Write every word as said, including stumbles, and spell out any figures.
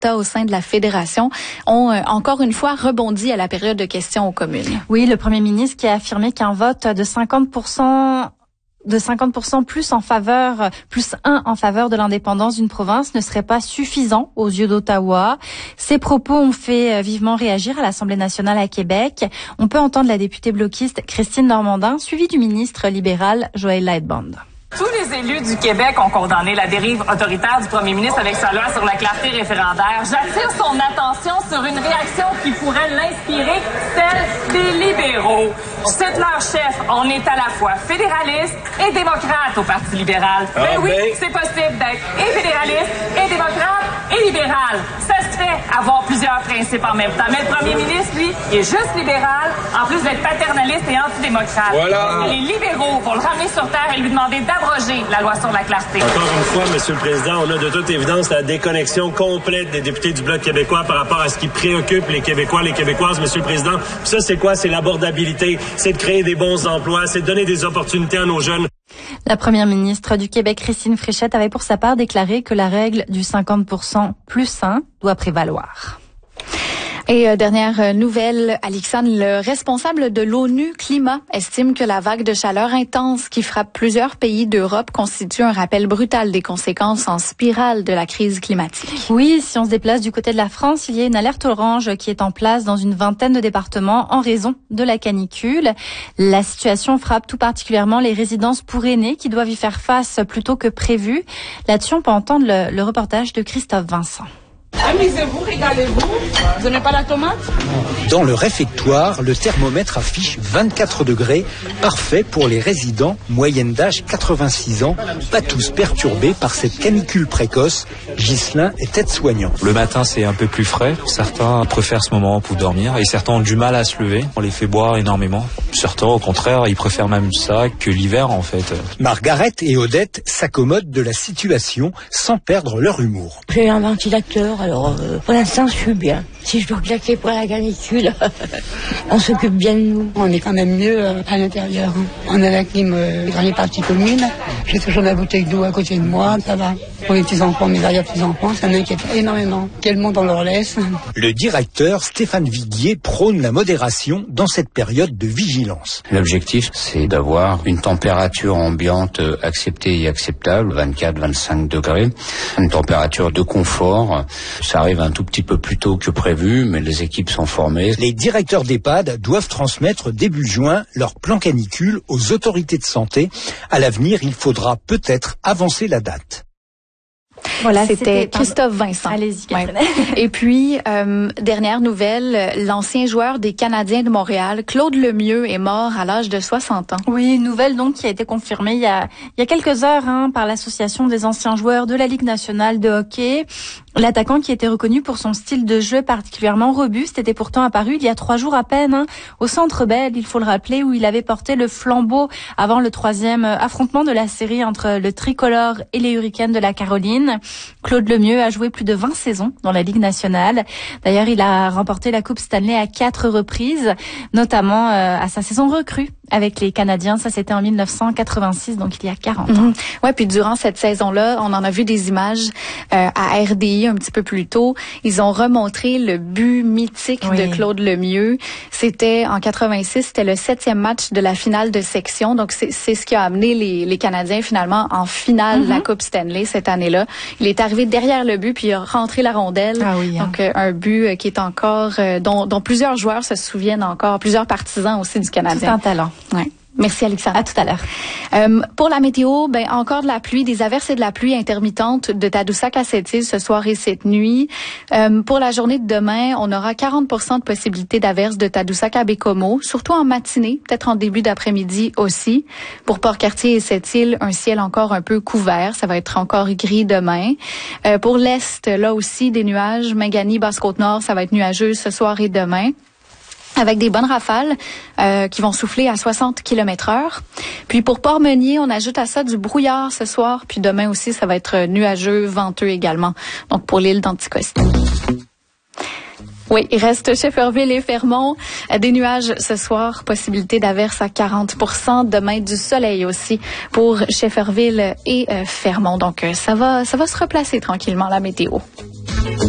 États au sein de la Fédération ont euh, encore une fois rebondi à la période de questions aux communes. Oui, le Premier ministre qui a affirmé qu'un vote de cinquante pour cent de cinquante pour cent plus en faveur, plus un en faveur de l'indépendance d'une province ne serait pas suffisant aux yeux d'Ottawa. Ces propos ont fait vivement réagir à l'Assemblée nationale à Québec. On peut entendre la députée bloquiste Christine Normandin, suivie du ministre libéral Joël Lightbond. Tous les élus du Québec ont condamné la dérive autoritaire du premier ministre avec sa loi sur la clarté référendaire. J'attire son attention sur une réaction qui pourrait l'inspirer, celle des libéraux. C'est leur chef. On est à la fois fédéraliste et démocrate au Parti libéral. Ah ben oui, ben... c'est possible d'être et fédéraliste et démocrate et libéral. Ça se fait avoir plusieurs principes en même temps. Mais le premier ministre, lui, il est juste libéral, en plus d'être paternaliste et antidémocrate. Voilà. Et les libéraux vont le ramener sur terre et lui demander d'abroger la loi sur la clarté. Encore une fois, Monsieur le Président, on a de toute évidence la déconnexion complète des députés du Bloc québécois par rapport à ce qui préoccupe les Québécois, les Québécoises, Monsieur le Président. Puis ça, c'est quoi? C'est l'abordabilité, c'est de créer des bons emplois, c'est de donner des opportunités à nos jeunes. La première ministre du Québec, Christine Fréchette, avait pour sa part déclaré que la règle du cinquante pour cent plus un doit prévaloir. Et euh, dernière nouvelle, Alexandre, le responsable de l'ONU Climat estime que la vague de chaleur intense qui frappe plusieurs pays d'Europe constitue un rappel brutal des conséquences en spirale de la crise climatique. Oui, si on se déplace du côté de la France, il y a une alerte orange qui est en place dans une vingtaine de départements en raison de la canicule. La situation frappe tout particulièrement les résidences pour aînés qui doivent y faire face plus tôt que prévu. Là-dessus, on peut entendre le, le reportage de Christophe Vincent. Amusez-vous, régalez-vous. Vous n'aimez pas la tomate? Dans le réfectoire, le thermomètre affiche vingt-quatre degrés, parfait pour les résidents, moyenne d'âge quatre-vingt-six ans, pas tous perturbés par cette canicule précoce. Ghislain est aide-soignant. Le matin, c'est un peu plus frais. Certains préfèrent ce moment pour dormir et certains ont du mal à se lever. On les fait boire énormément. Certains, au contraire, ils préfèrent même ça que l'hiver, en fait. Margaret et Odette s'accommodent de la situation sans perdre leur humour. J'ai un ventilateur, alors euh, pour l'instant, je suis bien. Si je dois claquer pour la canicule, on s'occupe bien de nous. On est quand même mieux euh, à l'intérieur. On a la clim euh, dans les parties communes. J'ai toujours la bouteille d'eau à côté de moi, ça va. Pour les petits-enfants, mes arrière-petits-enfants, ça m'inquiète énormément. Quel monde on leur laisse. Le directeur Stéphane Viguier prône la modération dans cette période de vigilance. L'objectif, c'est d'avoir une température ambiante acceptée et acceptable, vingt-quatre à vingt-cinq degrés. Une température de confort. Ça arrive un tout petit peu plus tôt que prévu, mais les équipes sont formées. Les directeurs d'EHPAD doivent transmettre début juin leur plan canicule aux autorités de santé. À l'avenir, il faudra peut-être avancer la date. Voilà, c'était Christophe Vincent. Allez-y, Catherine. Ouais. Et puis, euh, dernière nouvelle, l'ancien joueur des Canadiens de Montréal, Claude Lemieux, est mort à l'âge de soixante ans. Oui, une nouvelle donc qui a été confirmée il y a, il y a quelques heures hein, par l'Association des anciens joueurs de la Ligue nationale de hockey. L'attaquant qui était reconnu pour son style de jeu particulièrement robuste était pourtant apparu il y a trois jours à peine hein, au Centre Bell, il faut le rappeler, où il avait porté le flambeau avant le troisième affrontement de la série entre le Tricolore et les Hurricanes de la Caroline. Claude Lemieux a joué plus de vingt saisons dans la Ligue nationale. D'ailleurs, il a remporté la Coupe Stanley à quatre reprises, notamment euh, à sa saison recrue avec les Canadiens. Ça, c'était en dix-neuf cent quatre-vingt-six, donc il y a quarante ans. Mmh. Ouais, puis durant cette saison-là, on en a vu des images euh, à R D I un petit peu plus tôt. Ils ont remontré le but mythique oui. de Claude Lemieux. C'était en quatre-vingt-six, c'était le septième match de la finale de section. Donc, c'est, c'est ce qui a amené les, les Canadiens finalement en finale mmh. de la Coupe Stanley cette année-là. Il est arrivé derrière le but, puis il a rentré la rondelle. Ah oui, hein. Donc, euh, un but euh, qui est encore, euh, dont, dont plusieurs joueurs se souviennent encore, plusieurs partisans aussi du Canadien. C'est un talent. Ouais. Merci Alexandre. À tout à l'heure. Euh, pour la météo, ben encore de la pluie, des averses et de la pluie intermittente de Tadoussac à Sept-Îles ce soir et cette nuit. Euh, pour la journée de demain, on aura quarante pour cent de possibilité d'averses de Tadoussac à Bécomo, surtout en matinée, peut-être en début d'après-midi aussi. Pour Port-Cartier et Sept-Îles, un ciel encore un peu couvert, ça va être encore gris demain. Euh, pour l'Est, là aussi, des nuages. Mingani, Basse-Côte-Nord, ça va être nuageux ce soir et demain, avec des bonnes rafales euh, qui vont souffler à soixante kilomètres heure. Puis pour Port-Meunier, on ajoute à ça du brouillard ce soir. Puis demain aussi, ça va être nuageux, venteux également. Donc pour l'île d'Anticosti. Oui, il reste Shefferville et Fermont. Des nuages ce soir, possibilité d'averse à quarante pour cent. Demain, du soleil aussi pour Shefferville et euh, Fermont. Donc ça va, ça va se replacer tranquillement, la météo.